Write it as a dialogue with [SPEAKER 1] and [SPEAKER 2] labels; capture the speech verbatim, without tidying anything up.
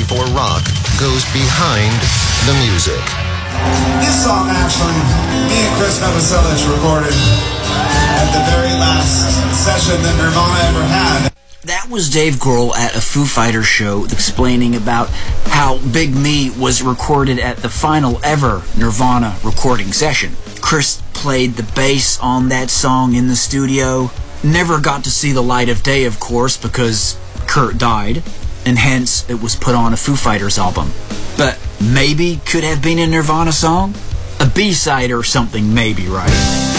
[SPEAKER 1] before rock goes behind the music.
[SPEAKER 2] This song, actually, me and Chris Novoselic recorded at the very last session that Nirvana ever had.
[SPEAKER 3] That was Dave Grohl at a Foo Fighters show explaining about how Big Me was recorded at the final ever Nirvana recording session. Chris played the bass on that song in the studio. Never got to see the light of day, of course, because Kurt died, and hence it was put on a Foo Fighters album. But maybe could have been a Nirvana song? A B-side or something, maybe, right?